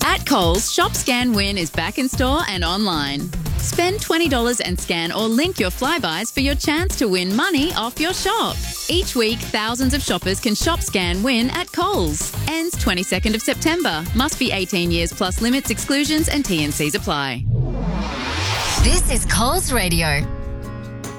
At Coles, Shop Scan Win is back in store and online. Spend $20 and scan or link your Flybuys for your chance to win money off your shop. Each week, thousands of shoppers can Shop Scan Win at Coles. Ends 22nd of September. Must be 18 years plus limits, exclusions and T&Cs apply. This is Coles Radio.